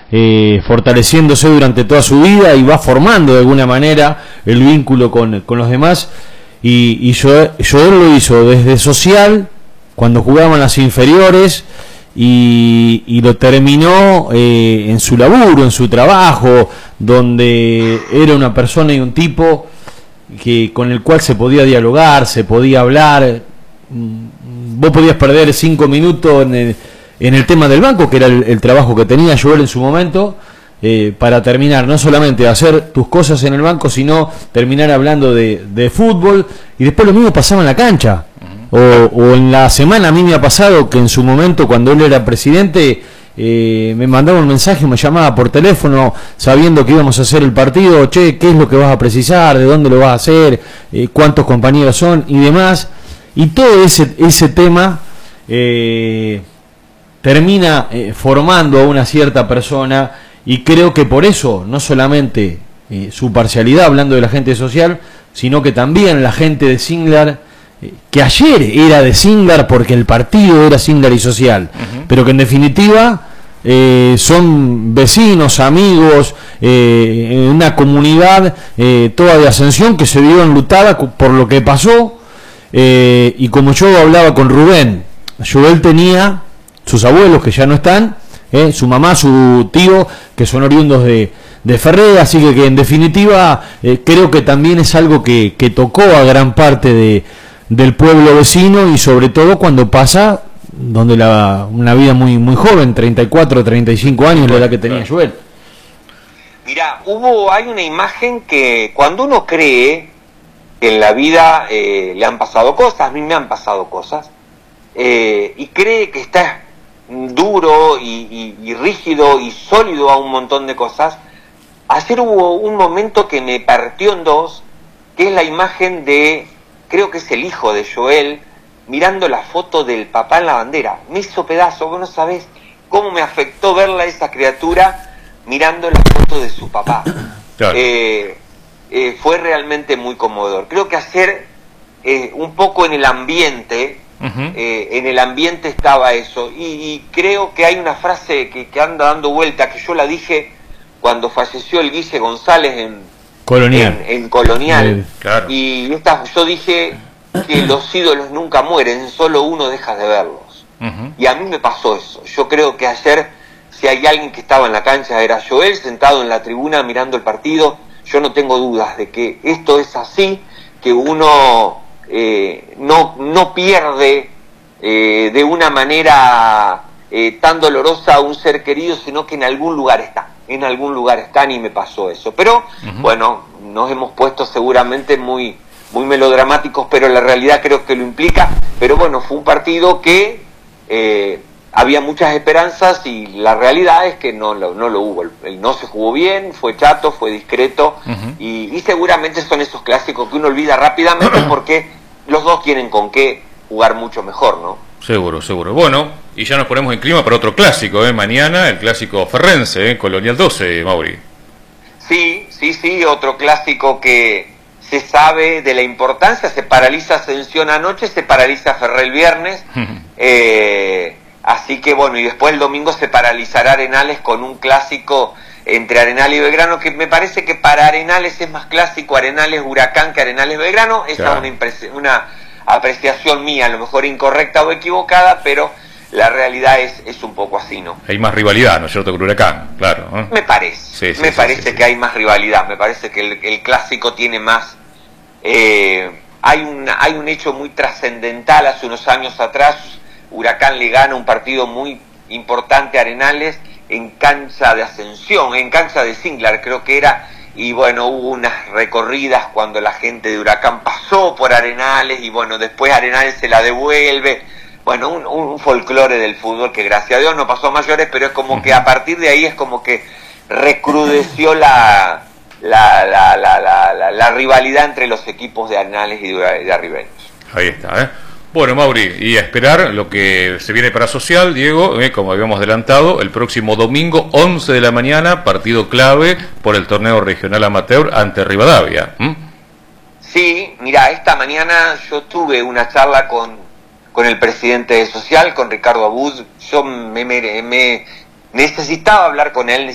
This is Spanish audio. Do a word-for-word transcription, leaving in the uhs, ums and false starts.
eh, fortaleciéndose durante toda su vida y va formando de alguna manera el vínculo con, con los demás. Y, y Joel, Joel lo hizo desde social, cuando jugaban las inferiores, y, y lo terminó eh, en su laburo, en su trabajo, donde era una persona y un tipo que con el cual se podía dialogar, se podía hablar. Vos podías perder cinco minutos en el, en el tema del banco, que era el, el trabajo que tenía Joel en su momento, eh, para terminar no solamente de hacer tus cosas en el banco, sino terminar hablando de, de fútbol, y después lo mismo pasaba en la cancha. O, o en la semana a mí me ha pasado que en su momento, cuando él era presidente, eh, me mandaba un mensaje, me llamaba por teléfono sabiendo que íbamos a hacer el partido: che, ¿qué es lo que vas a precisar? ¿De dónde lo vas a hacer? Eh, ¿Cuántos compañeros son? Y demás. Y todo ese, ese tema eh, termina eh, formando a una cierta persona, y creo que por eso, no solamente eh, su parcialidad hablando de la gente social, sino que también la gente de Singlar, eh, que ayer era de Singlar porque el partido era Singlar y Social, uh-huh. pero que en definitiva eh, son vecinos, amigos, eh, una comunidad eh, toda de Ascensión que se vio enlutada por lo que pasó. Eh, y como yo hablaba con Rubén, Joel tenía sus abuelos que ya no están, eh, su mamá, su tío, que son oriundos de, de Ferré, así que, que en definitiva eh, creo que también es algo que, que tocó a gran parte de, del pueblo vecino, y sobre todo cuando pasa donde la, una vida muy muy joven, treinta y cuatro, treinta y cinco años, la edad que tenía Joel. Mirá, hubo, hay una imagen que cuando uno cree que en la vida eh, le han pasado cosas, a mí me han pasado cosas, eh, y cree que está duro y, y, y rígido y sólido a un montón de cosas. Ayer hubo un momento que me partió en dos, que es la imagen de, creo que es el hijo de Joel, mirando la foto del papá en la bandera. Me hizo pedazo, vos no sabés cómo me afectó verla esa criatura mirando la foto de su papá. Claro. Eh, Eh, fue realmente muy conmovedor. Creo que ayer eh, un poco en el ambiente, uh-huh. eh, en el ambiente estaba eso, y, y creo que hay una frase que, que anda dando vuelta, que yo la dije cuando falleció el Guille González en Colonial, en, en Colonial. Sí, claro. Y esta, yo dije que los ídolos nunca mueren, solo uno deja de verlos. Uh-huh. Y a mí me pasó eso. Yo creo que ayer, si hay alguien que estaba en la cancha, era Joel, sentado en la tribuna mirando el partido. Yo no tengo dudas de que esto es así, que uno eh, no, no pierde eh, de una manera eh, tan dolorosa a un ser querido, sino que en algún lugar está, en algún lugar están, y me pasó eso. Pero, uh-huh. bueno, nos hemos puesto seguramente muy, muy melodramáticos, pero la realidad creo que lo implica. Pero bueno, fue un partido que eh, había muchas esperanzas, y la realidad es que no, no, no lo hubo. El, el no se jugó bien, fue chato, fue discreto, uh-huh. y, y seguramente son esos clásicos que uno olvida rápidamente porque los dos tienen con qué jugar mucho mejor, ¿no? Seguro, seguro. Bueno, y ya nos ponemos en clima para otro clásico, ¿eh? Mañana el clásico ferrense, ¿eh? Colonial doce, Mauri. Sí, sí, sí, otro clásico que se sabe de la importancia. Se paraliza Ascensión anoche, se paraliza Ferré el viernes, uh-huh. eh... Así que bueno, y después el domingo se paralizará Arenales con un clásico entre Arenales y Belgrano, que me parece que para Arenales es más clásico Arenales Huracán que Arenales Belgrano. Esa claro. es una, impres- una apreciación mía, a lo mejor incorrecta o equivocada, pero la realidad es, es un poco así, ¿no? Hay más rivalidad, ¿no es cierto?, con Huracán, claro. ¿eh? Me parece, sí, sí, me sí, parece sí, sí. que hay más rivalidad, me parece que el, el clásico tiene más... Eh, hay, una, hay un hecho muy trascendental hace unos años atrás. Huracán le gana un partido muy importante a Arenales en cancha de Ascensión, en cancha de Singlar creo que era, y bueno, hubo unas recorridas cuando la gente de Huracán pasó por Arenales, y bueno, después Arenales se la devuelve. Bueno, un, un folclore del fútbol que gracias a Dios no pasó a mayores, pero es como que a partir de ahí es como que recrudeció la, la, la, la, la, la, la rivalidad entre los equipos de Arenales y de, de Arribeños. Ahí está, ¿eh? Bueno, Mauri, y a esperar lo que se viene para Social, Diego, eh, como habíamos adelantado, el próximo domingo, once de la mañana, partido clave por el torneo regional amateur ante Rivadavia. ¿Mm? Sí, mira, esta mañana yo tuve una charla con, con el presidente de Social, con Ricardo Abud. Yo me, me, me necesitaba hablar con él,